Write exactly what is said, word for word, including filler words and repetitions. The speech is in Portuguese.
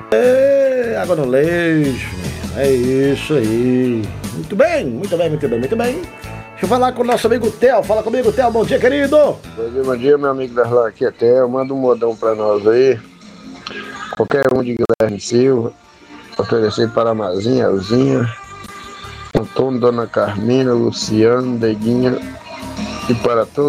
É, água no leite, é isso aí. Muito bem, muito bem, muito bem, muito bem. Deixa eu falar com o nosso amigo Theo. Fala comigo, Theo. Bom dia, querido. Bom dia, bom dia, meu amigo Darlan. Aqui é Theo. Manda um modão pra nós aí. Qualquer um de Guilherme Silva. Oferecer para a Mazinha, Elzinha, Antônio, Dona Carmina, Luciano, Deguinha e para todos